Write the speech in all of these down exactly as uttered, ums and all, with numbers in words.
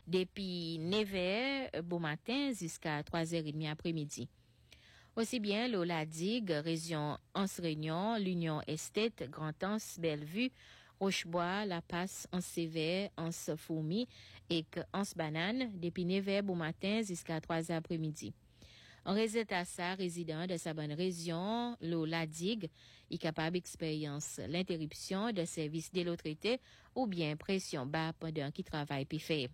depuis neuf heures bon matin jusqu'à trois heures trente après-midi. Aussi bien l'eau la digue, région Anse-Réunion, l'Union Estate, Grand-Anse, Bellevue, Rochebois, La Passe, Anse-Sévère, Anse-Fourmi et Anse-Banane depuis neuf heures bon matin jusqu'à trois heures après-midi. En résultat ça, résident de sa bonne région, l'eau la digue, est capable d'expérience l'interruption de service de l'eau traité ou bien pression bas pendant qu'il travaille puis fait.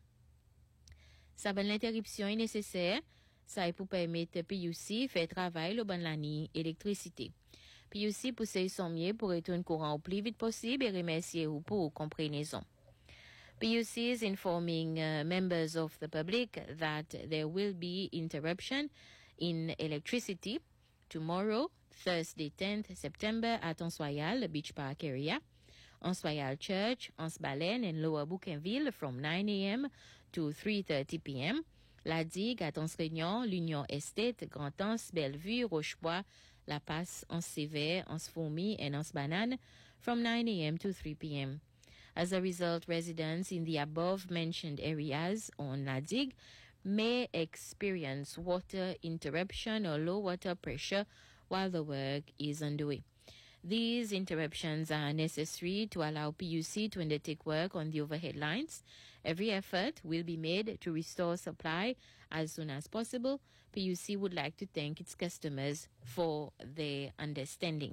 Sa bonne interruption est nécessaire, ça est pour permettre P U C faire travail le bon l'année électricité. P U C pousse son mieux pour retourner courant au plus vite possible et remercier vous pour compréhension. P U C is informing uh, members of the public that there will be interruption in electricity tomorrow, Thursday tenth September at Ansoyal Beach Park area, Ansoyal Church, Anse-Baleine and Lower Bougainville from nine a.m. to three thirty p.m. La Digue at Anse-Réunion, l'Union Estate, Grand-Anse, Bellevue, Rochebois, La Passe, Anse-Sévère, Anse-Fourmi and Anse-Banane from nine a.m. to three p.m. As a result, residents in the above-mentioned areas on La Digue may experience water interruption or low water pressure while the work is underway. These interruptions are necessary to allow P U C to undertake work on the overhead lines. Every effort will be made to restore supply as soon as possible. P U C would like to thank its customers for their understanding.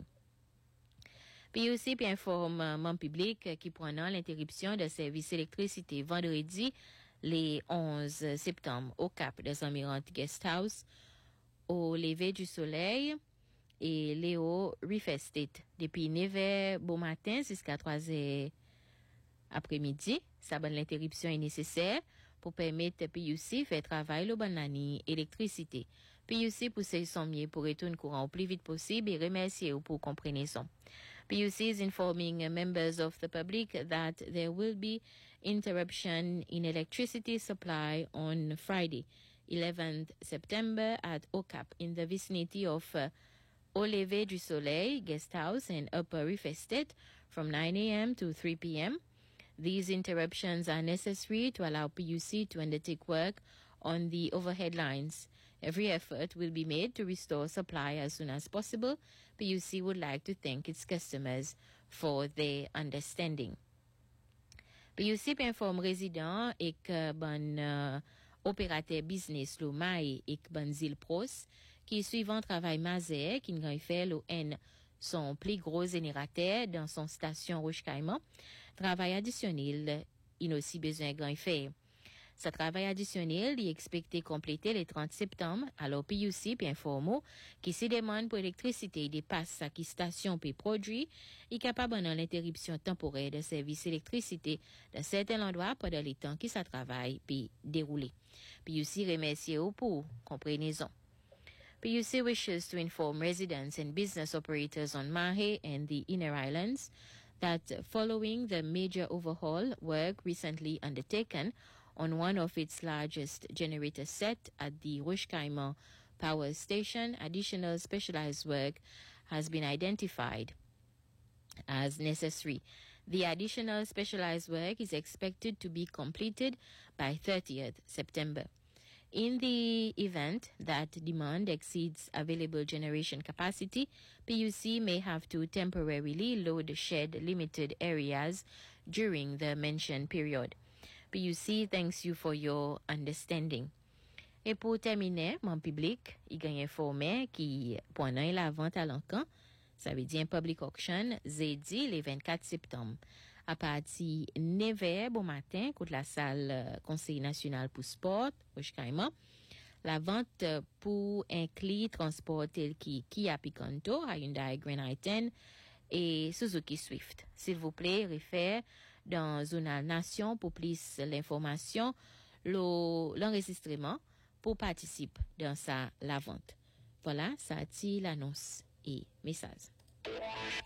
P U C informe mon public qui prenant l'interruption de service électricité vendredi le onze septembre au Cap des Amirante Guest House au lever du soleil et Léo Reef Estate depuis neuf heures bon matin jusqu'à trois heures après-midi. Sa bonne l'interruption est nécessaire pour permettre P U C faire travail le bon année électricité. P U C pousse son mieux pour retourner courant au plus vite possible et remercier pour compréhension. P U C is informing members of the public that there will be interruption in electricity supply on Friday, eleventh September at O C A P in the vicinity of uh, Au Lever du Soleil Guest House and Upper Reef Estate from nine a.m. to three p.m. These interruptions are necessary to allow P U C to undertake work on the overhead lines. Every effort will be made to restore supply as soon as possible. P U C would like to thank its customers for their understanding. P U C informe résidents et que bon euh, opérateur business lo mai et que bon zil pros qui suivant travail mazé qui n'a fait lo N son plus gros générateur dans son station Roche-Caïman. Travail additionnel, il a aussi besoin de faire. Ce travail additionnel est expecté compléter le trente septembre. Alors P U C informe qui se demande pour électricité dépasse sa qui station puis produit est capable dans l'interruption temporaire de service électricité dans certains endroits pendant les temps qui ça travaille puis dérouler. P U C remercie pour compréhension. P U C wishes to inform residents and business operators on Mahé and the Inner Islands that following the major overhaul work recently undertaken on one of its largest generator set at the Roche-Caïman power station, additional specialized work has been identified as necessary. The additional specialized work is expected to be completed by thirtieth September. In the event that demand exceeds available generation capacity, P U C may have to temporarily load shed limited areas during the mentioned period. P U C thanks you for your understanding. Et pour terminer, mon public, il gagne informé qui pendant la vente à l'encan, ça veut dire public auction, jeudi le vingt-quatre septembre. À partir de neuf heures bon matin, contre la salle euh, Conseil national pour sport, Roche-Caïman, la vente euh, pour un cli transport tel qui Kia Picanto, Hyundai Grand i dix et Suzuki Swift. S'il vous plaît, réfère dans Journal Nation pour plus l'information, l'enregistrement pour participer dans sa la vente. Voilà, ça a été l'annonce et message.